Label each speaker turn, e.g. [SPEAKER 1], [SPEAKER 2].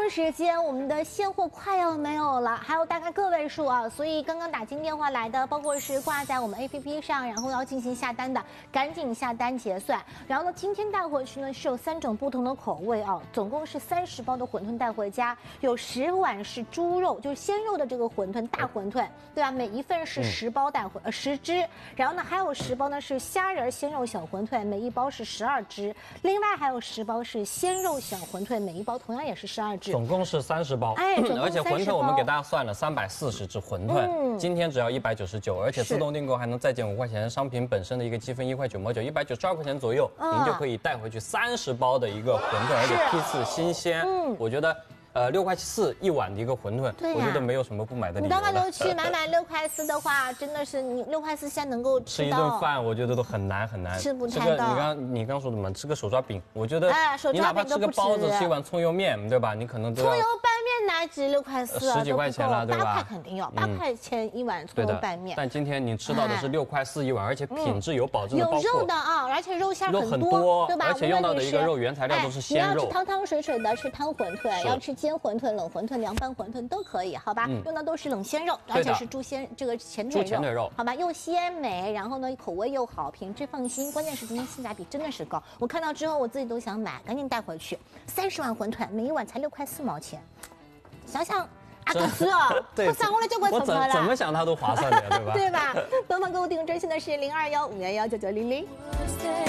[SPEAKER 1] 段时间我们的现货快要没有了，还有大概个位数啊，所以刚刚打进电话来的，包括是挂在我们 APP 上，然后要进行下单的，赶紧下单结算。然后呢，今天带回去呢是有3种不同的口味啊，总共是30包的馄饨带回家，有10碗是猪肉，就是鲜肉的这个馄饨，大馄饨，对吧？每一份是10包带回10只，然后呢还有10包呢是虾仁鲜肉小馄饨，每一包是12只，另外还有10包是鲜肉小馄饨，每一包同样也是12只，
[SPEAKER 2] 总共是30包。而且馄饨我们给大家算了340只馄饨，今天只要199，而且自动订购还能再减5块钱，商品本身的一个积分1块9毛9，192块钱左右，您就可以带回去30包的一个馄饨，而且批次新鲜。我觉得。6块4一碗的一个馄饨，我觉得没有什么不买的理由。
[SPEAKER 1] 你到外头去买6块4的话，真的是你6块4现在能够
[SPEAKER 2] 吃一顿饭，我觉得都很难。
[SPEAKER 1] 吃不太到。
[SPEAKER 2] 你刚说的嘛，吃个手抓饼，我觉得你哪怕吃个包子，吃一碗葱油面，对吧？你可能都要。
[SPEAKER 1] 葱油拌面哪止6块4啊？10
[SPEAKER 2] 几块钱了，对吧？
[SPEAKER 1] 8块肯定要，8块钱一碗葱油拌面。
[SPEAKER 2] 但今天你吃到的是6块4一碗，而且品质有保证的，
[SPEAKER 1] 有肉的啊，而且肉馅很
[SPEAKER 2] 多，
[SPEAKER 1] 对吧？
[SPEAKER 2] 而且用到的一个肉原材料都是鲜肉。
[SPEAKER 1] 你要吃汤汤水水的，吃汤馄饨；要吃煎馄饨、冷馄饨、凉拌馄饨都可以，好吧？用的都是冷鲜肉，而且是猪前腿肉，好吧？又鲜美，然后呢口味又好，品质放心，关键是今天性价比真的是高。我看到之后我自己都想买，赶紧带回去。30碗馄饨，每一碗才6块4毛钱，想想。阿克斯哦，
[SPEAKER 2] 对，
[SPEAKER 1] 上我的就怪
[SPEAKER 2] 我怎么想它都划算的，对吧？
[SPEAKER 1] 对吧？帮忙购物订专线的是0215119900。